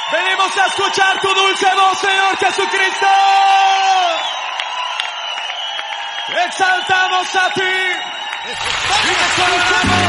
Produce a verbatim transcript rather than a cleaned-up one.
Venimos a escuchar tu dulce voz, Señor Jesucristo. Exaltamos a ti y te coronamos.